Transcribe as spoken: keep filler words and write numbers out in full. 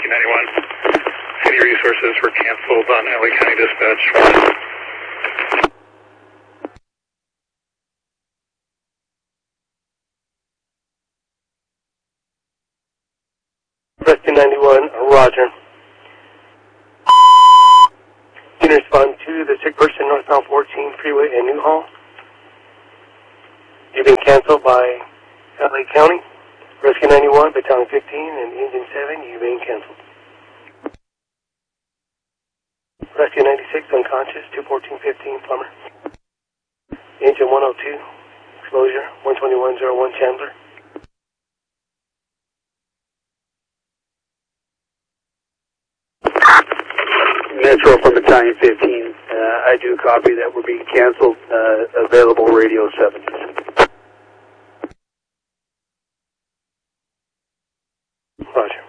Rescue ninety-one. City resources were canceled on L A County Dispatch one. Rescue ninety-one, roger. Can you respond to the sick person northbound fourteen freeway in Newhall? You've been canceled by L A County. Rescue ninety-one, Battalion fifteen, and Engine seven, you've been canceled. Rescue ninety-six, unconscious, two fourteen fifteen, plumber. Engine one oh two, exposure, one twenty-one oh one, Chandler. Metro from Battalion fifteen, uh, I do copy that we're being canceled, uh, available radio seventies. Roger.